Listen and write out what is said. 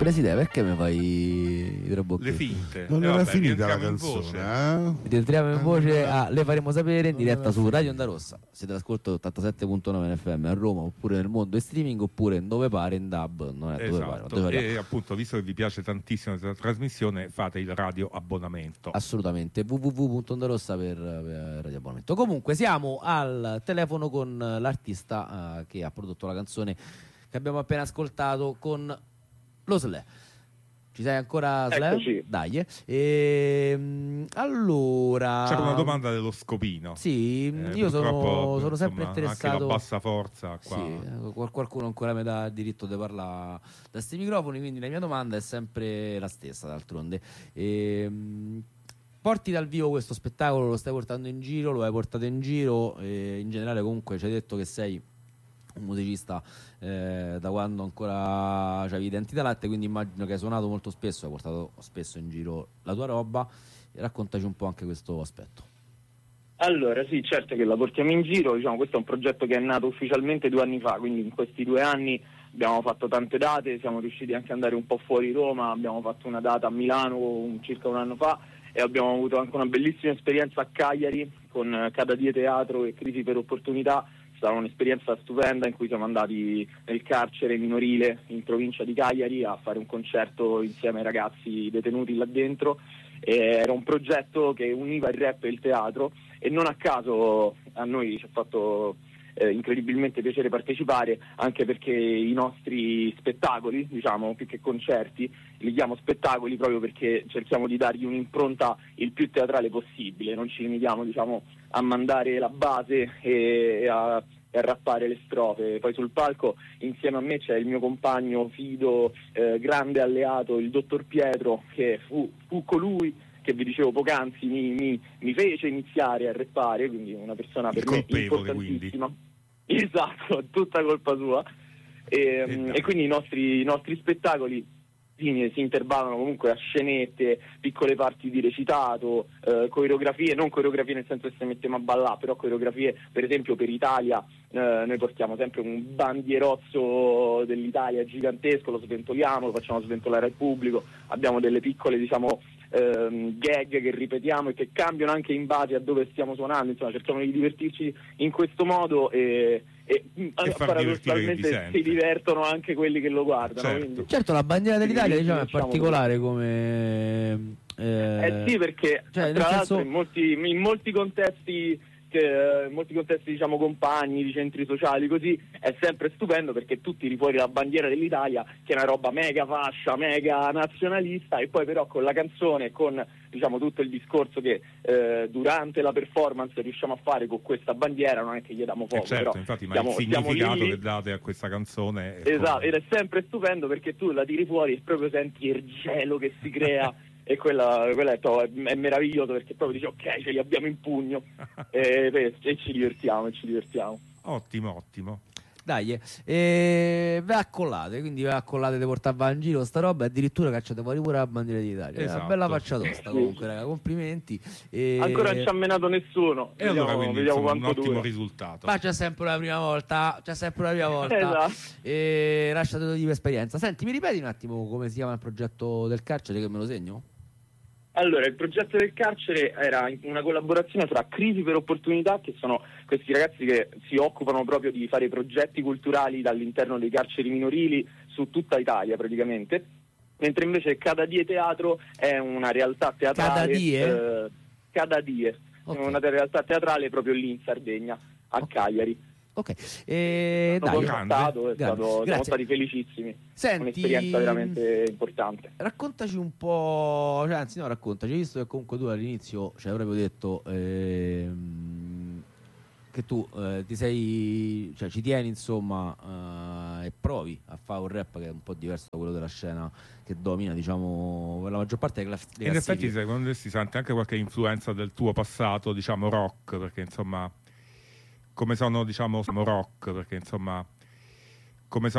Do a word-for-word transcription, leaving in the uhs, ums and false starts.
Preside, perché mi fai i tre bocchetti? Le finte. Non Eh, era vabbè, finita la rientriamo in canzone, eh? Rientriamo in voce, ah, le faremo sapere in Non diretta era su Radio finita. Onda Rossa. Siete all'ascolto ottantasette virgola nove in F M a Roma, oppure nel mondo in streaming, oppure dove pare in D A B. Non è dove pare, ma Esatto. dove pare. E appunto, visto che vi piace tantissimo questa trasmissione, fate il radio abbonamento. Assolutamente, w w w punto ondarossa per, per Radio Abbonamento. Comunque siamo al telefono con l'artista eh, che ha prodotto la canzone che abbiamo appena ascoltato con lo Sle. Ci sei ancora, Sle? Eccoci. Dai. eh. Ehm, allora... C'era una domanda dello scopino. Sì, Eh, io sono, purtroppo, sono sempre insomma, interessato. Anche la bassa forza qua. Sì, eh, qual- qualcuno ancora mi dà il diritto di parlare da questi microfoni, quindi la mia domanda è sempre la stessa, d'altronde. Ehm, porti dal vivo questo spettacolo, lo stai portando in giro, lo hai portato in giro, e in generale comunque ci hai detto che sei un musicista eh, da quando ancora avevi i denti da latte, quindi immagino che hai suonato molto spesso, hai portato spesso in giro la tua roba. Raccontaci un po' anche questo aspetto. Allora, sì, certo che la portiamo in giro, diciamo, questo è un progetto che è nato ufficialmente due anni fa, quindi in questi due anni abbiamo fatto tante date, siamo riusciti anche ad andare un po' fuori Roma, abbiamo fatto una data a Milano un, circa un anno fa e abbiamo avuto anche una bellissima esperienza a Cagliari con Cada Die Teatro e Crisi per Opportunità. È stata un'esperienza stupenda in cui siamo andati nel carcere minorile in provincia di Cagliari a fare un concerto insieme ai ragazzi detenuti là dentro. E era un progetto che univa il rap e il teatro e non a caso a noi ci ha fatto eh, incredibilmente piacere partecipare, anche perché i nostri spettacoli, diciamo più che concerti, li chiamo spettacoli proprio perché cerchiamo di dargli un'impronta il più teatrale possibile, non ci limitiamo, diciamo, a mandare la base e, e a e a rappare le strofe. Poi sul palco insieme a me c'è il mio compagno fido, eh, grande alleato, il dottor Pietro, che fu, fu colui che vi dicevo poc'anzi mi, mi, mi fece iniziare a rappare, quindi una persona Il per me colpevole, importantissima. Esatto, tutta colpa sua. E, Eh, e quindi i nostri, i nostri spettacoli si, si interballano comunque a scenette, piccole parti di recitato, eh, coreografie, non coreografie nel senso che se mettiamo a ballare, però coreografie, per esempio per Italia, eh, noi portiamo sempre un bandierozzo dell'Italia gigantesco, lo sventoliamo, lo facciamo sventolare al pubblico, abbiamo delle piccole, diciamo, ehm, gag che ripetiamo e che cambiano anche in base a dove stiamo suonando, insomma cerchiamo di divertirci in questo modo e e, E far paradossalmente si divertono anche quelli che lo guardano. Certo. Quindi, Certo, la bandiera dell'Italia, diciamo, è diciamo, particolare come... Eh, eh sì, perché cioè, nel tra senso- l'altro in molti, in molti contesti che, in molti contesti diciamo compagni di centri sociali così è sempre stupendo perché tu tiri fuori la bandiera dell'Italia che è una roba mega fascia, mega nazionalista e poi però con la canzone, con diciamo tutto il discorso che eh, durante la performance riusciamo a fare con questa bandiera, non è che gli diamo Eh poco, certo, però infatti, ma siamo, il significato siamo lì, che date a questa canzone è esatto, come- ed è sempre stupendo perché tu la tiri fuori e proprio senti il gelo che si crea e quella, quella è, è, è meraviglioso perché proprio dici ok, ce li abbiamo in pugno e, e, e ci divertiamo e ci divertiamo. Ottimo, ottimo. Dai, eh, va a collate, quindi va a collate di portare in giro sta roba e addirittura cacciate fuori pure la bandiera d'Italia. È una Esatto. bella faccia tosta comunque, raga, complimenti. E... Ancora non ci ha menato nessuno, E allora vediamo, quindi vediamo insomma, un quanto ottimo dura. risultato. Ma c'è sempre la prima volta, c'è sempre la prima volta. Esatto. E lasciate di esperienza. Senti, mi ripeti un attimo come si chiama il progetto del carcere che me lo segno? Allora, il progetto del carcere era una collaborazione tra Crisi per Opportunità, che sono questi ragazzi che si occupano proprio di fare progetti culturali dall'interno dei carceri minorili su tutta Italia praticamente, mentre invece Cada Die Teatro è una realtà teatrale. Cada Die? Eh, Cada Die, Ok. una realtà teatrale proprio lì in Sardegna, a Ok. Cagliari. Ok, e Sono dai, contattato, è grande. stato, siamo Grazie. stati felicissimi. Senti, Un'esperienza veramente importante. raccontaci un po', cioè, anzi no, raccontaci, visto che comunque tu all'inizio ci hai proprio detto ehm, che tu eh, ti sei, cioè ci tieni insomma eh, e provi a fare un rap che è un po' diverso da quello della scena che domina, diciamo, per la maggior parte delle class- delle In effetti classifiche. secondo me si sente anche qualche influenza del tuo passato, diciamo rock, perché insomma come sono, diciamo, rock, perché insomma come sono